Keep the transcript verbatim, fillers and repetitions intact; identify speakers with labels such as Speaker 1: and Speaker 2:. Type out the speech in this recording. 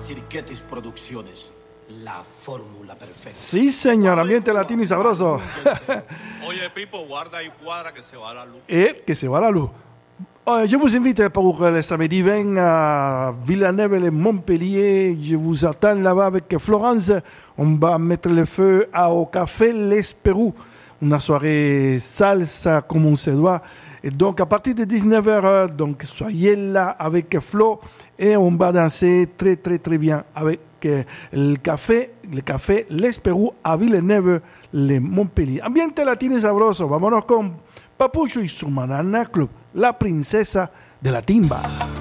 Speaker 1: Cirquetis Producciones. La fórmula perfecta.
Speaker 2: Sí, señor, ambiente latino y sabroso.
Speaker 3: Oye, Pipo, guarda y cuadra que se va la luz.
Speaker 2: Et que se va la luz. Euh, je vous invite pour le samedi vingt à Villeneuve-les-Montpellier. Je vous attends là-bas avec Florence. On va mettre le feu au café L'Espérou. Une soirée salsa comme on se doit. Et donc, à partir de dix-neuf heures, donc, soyez là avec Flo et on va danser très, très, très bien avec euh, le café, le café L'Espérou à Villeneuve-les-Montpellier. Ambiente latino y sabroso. Vámonos con Papucho y su Manana Club, la princesa de la timba.